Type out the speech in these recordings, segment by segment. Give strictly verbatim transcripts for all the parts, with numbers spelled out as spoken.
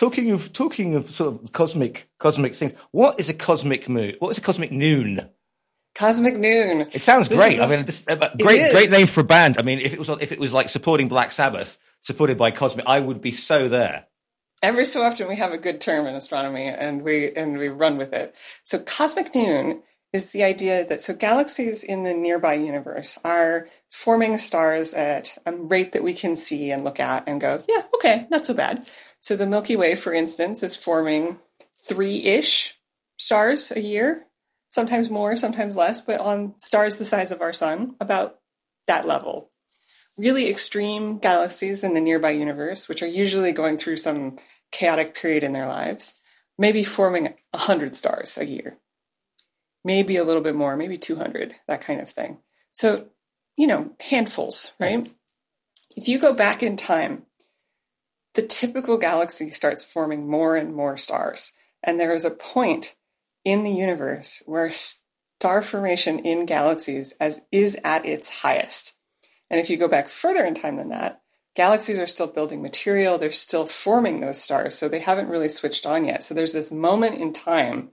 talking of talking of sort of cosmic cosmic things, what is a cosmic moon? What is a cosmic noon? Cosmic Noon. It sounds This great. a, I mean, this, uh, great, it great name for a band. I mean, if it was if it was like supporting Black Sabbath, supported by Cosmic, I would be so there. Every so often, we have a good term in astronomy, and we and we run with it. So, Cosmic Noon is the idea that so galaxies in the nearby universe are forming stars at a rate that we can see and look at and go, yeah, okay, not so bad. So, the Milky Way, for instance, is forming three-ish stars a year. Sometimes more, sometimes less, but on stars the size of our sun, about that level. Really extreme galaxies in the nearby universe, which are usually going through some chaotic period in their lives, maybe forming one hundred stars a year. Maybe a little bit more, maybe two hundred, that kind of thing. So, you know, handfuls, right? If you go back in time, the typical galaxy starts forming more and more stars. And there is a point in the universe where star formation in galaxies as is at its highest. And if you go back further in time than that, galaxies are still building material, they're still forming those stars, so they haven't really switched on yet. So there's this moment in time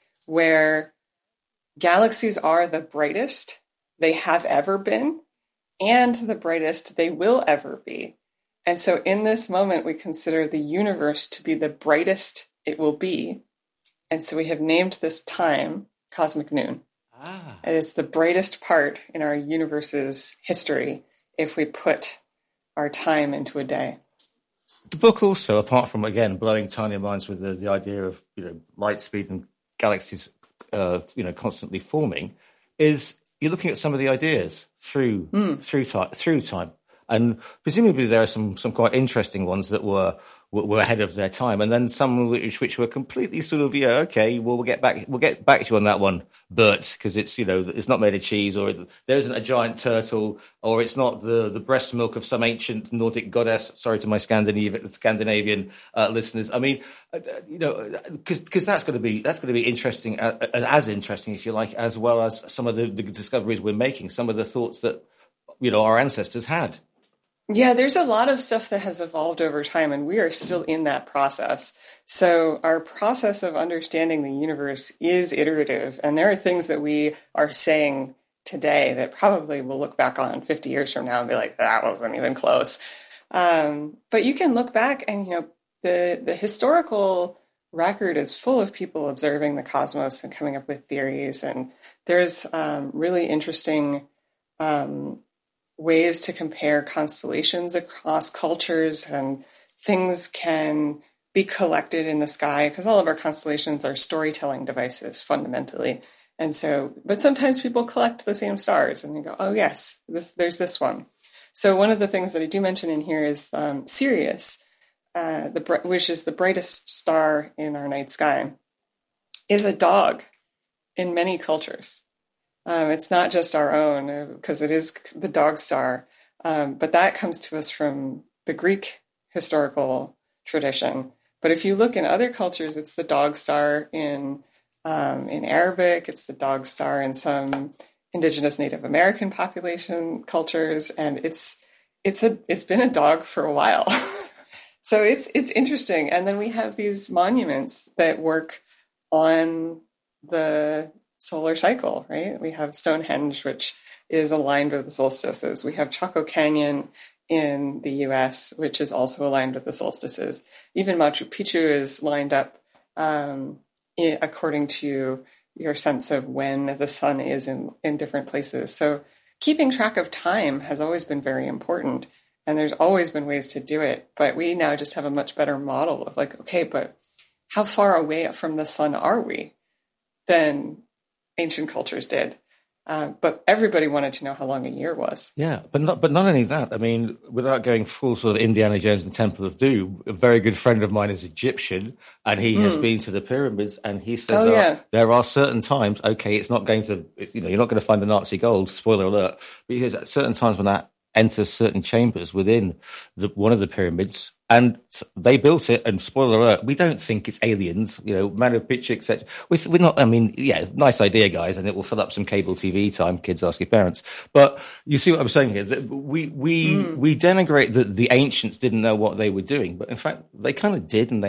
where galaxies are the brightest they have ever been, and the brightest they will ever be. And so in this moment, we consider the universe to be the brightest it will be. And so we have named this time Cosmic Noon. Ah. It is the brightest part in our universe's history if we put our time into a day. The book also, apart from, again, blowing tiny minds with the, the idea of, you know, light speed and galaxies, uh, you know, constantly forming, is you're looking at some of the ideas through mm. through time, through time. And presumably there are some, some quite interesting ones that were, were ahead of their time. And then some which, which were completely sort of, yeah, okay, well, we'll get back, we'll get back to you on that one. But, cause it's, you know, it's not made of cheese, or there isn't a giant turtle, or it's not the, the breast milk of some ancient Nordic goddess. Sorry to my Scandinavian, Scandinavian, uh, listeners. I mean, uh, you know, cause, cause that's going to be, that's going to be interesting, uh, as interesting, if you like, as well as some of the, the discoveries we're making, some of the thoughts that, you know, our ancestors had. Yeah, there's a lot of stuff that has evolved over time, and we are still in that process. So our process of understanding the universe is iterative, and there are things that we are saying today that probably we'll look back on fifty years from now and be like, that wasn't even close. Um, but you can look back and, you know, the, the historical record is full of people observing the cosmos and coming up with theories, and there's um, really interesting um ways to compare constellations across cultures, and things can be collected in the sky because all of our constellations are storytelling devices fundamentally. And so, but sometimes people collect the same stars and they go, oh yes, this, there's this one. So one of the things that I do mention in here is um, Sirius, uh, the, which is the brightest star in our night sky, is a dog in many cultures. Um, it's not just our own, because it is the dog star, um, but that comes to us from the Greek historical tradition. But if you look in other cultures, it's the dog star in um, in Arabic, it's the dog star in some indigenous Native American population cultures, and it's it's a it's been a dog for a while. So it's it's interesting. And then we have these monuments that work on the solar cycle, right? We have Stonehenge, which is aligned with the solstices. We have Chaco Canyon in the U S, which is also aligned with the solstices. Even Machu Picchu is lined up um, in, according to your sense of when the sun is in, in different places. So keeping track of time has always been very important, and there's always been ways to do it. But we now just have a much better model of like, okay, but how far away from the sun are we than ancient cultures did? Uh, but everybody wanted to know how long a year was. Yeah, but not but not only that. I mean, without going full sort of Indiana Jones and the Temple of Doom, a very good friend of mine is Egyptian, and he mm. has been to the pyramids, and he says oh, yeah. oh, there are certain times, okay, it's not going to, you know, you're not going to find the Nazi gold, spoiler alert, because at certain times when that enters certain chambers within the, one of the pyramids, and they built it, and spoiler alert, we don't think it's aliens, you know, Machu Picchu, et cetera. We're, we're not, I mean, yeah, nice idea, guys, and it will fill up some cable T V time, kids ask your parents. But you see what I'm saying here? That we, we, mm. we denigrate that the ancients didn't know what they were doing, but in fact, they kind of did, and they